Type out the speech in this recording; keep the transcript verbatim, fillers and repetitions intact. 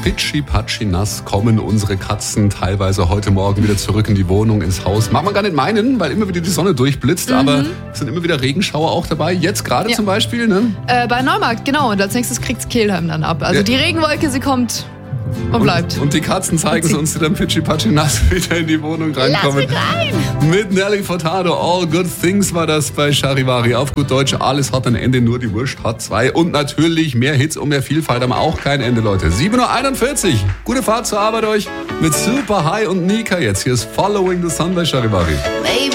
Pitschi-Patschi nass kommen unsere Katzen teilweise heute Morgen wieder zurück in die Wohnung, ins Haus. Mag man gar nicht meinen, weil immer wieder die Sonne durchblitzt, mhm. aber es sind immer wieder Regenschauer auch dabei. Jetzt gerade ja. zum Beispiel, ne? Äh, bei Neumarkt, genau. Und als nächstes kriegt's Kelheim dann ab. Also ja. die Regenwolke, sie kommt und bleibt. Und, und die Katzen zeigen es uns, die dann Pitschi-Patschi nass wieder in die Wohnung reinkommen. Lass mich rein! Mit Nelly Furtado, All Good Things war das bei Charivari. Auf gut Deutsch, alles hat ein Ende, nur die Wurst hat zwei. Und natürlich mehr Hits und mehr Vielfalt haben auch kein Ende, Leute. sieben Uhr einundvierzig. Gute Fahrt zur Arbeit euch mit Super High und Nika jetzt. Hier ist Following the Sun bei Charivari. Baby.